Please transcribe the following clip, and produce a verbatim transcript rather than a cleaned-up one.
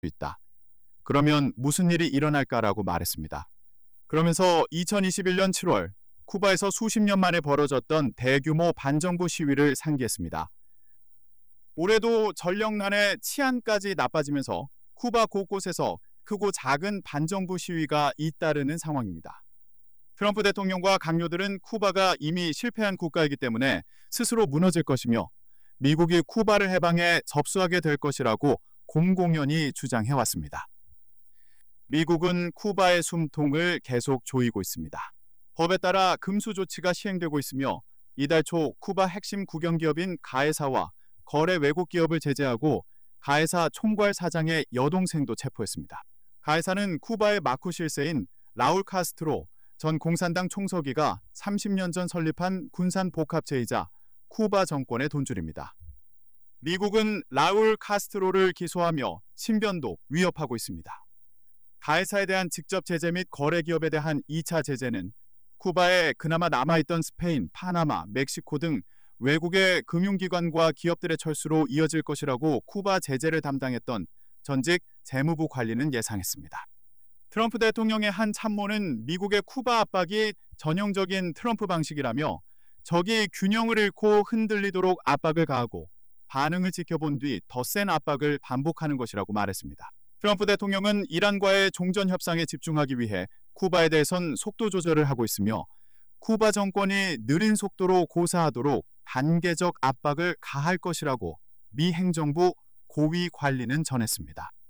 있다. 그러면 무슨 일이 일어날까라고 말했습니다. 그러면서 이천이십일 년 칠월 쿠바에서 수십 년 만에 벌어졌던 대규모 반정부 시위를 상기했습니다. 올해도 전력난에 치안까지 나빠지면서 쿠바 곳곳에서 크고 작은 반정부 시위가 잇따르는 상황입니다. 트럼프 대통령과 강요들은 쿠바가 이미 실패한 국가이기 때문에 스스로 무너질 것이며 미국이 쿠바를 해방해 접수하게 될 것이라고 공공연히 주장해왔습니다. 미국은 쿠바의 숨통을 계속 조이고 있습니다. 법에 따라 금수 조치가 시행되고 있으며 이달 초 쿠바 핵심 국영기업인 가에사와 거래 외국 기업을 제재하고 가에사 총괄 사장의 여동생도 체포했습니다. 가에사는 쿠바의 마쿠 실세인 라울 카스트로 전 공산당 총서기가 삼십 년 전 설립한 군산 복합체이자 쿠바 정권의 돈줄입니다. 미국은 라울 카스트로를 기소하며 신변도 위협하고 있습니다. 가에사에 대한 직접 제재 및 거래 기업에 대한 이 차 제재는 쿠바에 그나마 남아있던 스페인, 파나마, 멕시코 등 외국의 금융기관과 기업들의 철수로 이어질 것이라고 쿠바 제재를 담당했던 전직 재무부 관리는 예상했습니다. 트럼프 대통령의 한 참모는 미국의 쿠바 압박이 전형적인 트럼프 방식이라며 적이 균형을 잃고 흔들리도록 압박을 가하고 반응을 지켜본 뒤 더 센 압박을 반복하는 것이라고 말했습니다. 트럼프 대통령은 이란과의 종전 협상에 집중하기 위해 쿠바에 대해선 속도 조절을 하고 있으며 쿠바 정권이 느린 속도로 고사하도록 단계적 압박을 가할 것이라고 미 행정부 고위 관리는 전했습니다.